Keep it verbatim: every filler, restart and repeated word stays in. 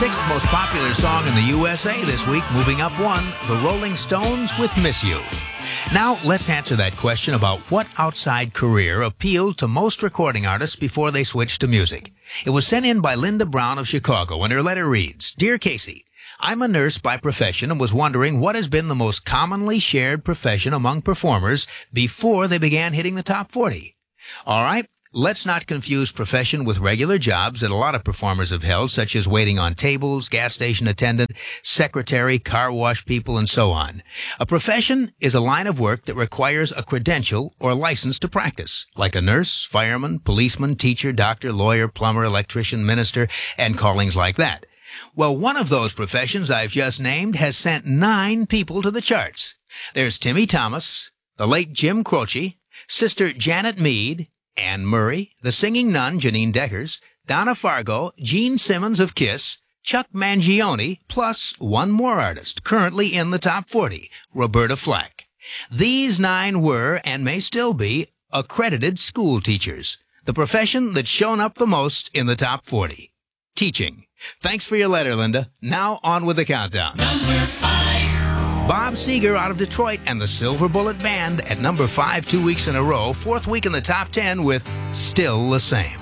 Sixth most popular song in the U S A this week, moving up one, the Rolling Stones with Miss You. Now, let's answer that question about what outside career appealed to most recording artists before they switched to music. It was sent in by Linda Brown of Chicago, and her letter reads, Dear Casey, I'm a nurse by profession and was wondering what has been the most commonly shared profession among performers before they began hitting the top forty. All right. Let's not confuse profession with regular jobs that a lot of performers have held, such as waiting on tables, gas station attendant, secretary, car wash people, and so on. A profession is a line of work that requires a credential or license to practice, like a nurse, fireman, policeman, teacher, doctor, lawyer, plumber, electrician, minister, and callings like that. Well, one of those professions I've just named has sent nine people to the charts. There's Timmy Thomas, the late Jim Croce, Sister Janet Mead, Anne Murray, the singing nun Janine Deckers, Donna Fargo, Gene Simmons of Kiss, Chuck Mangione, plus one more artist currently in the top forty, Roberta Flack. These nine were, and may still be, accredited school teachers, the profession that's shown up the most in the top forty. Teaching. Thanks for your letter, Linda. Now on with the countdown. Number five. Bob Seger out of Detroit and the Silver Bullet Band at number five two weeks in a row, fourth week in the top ten with Still the Same.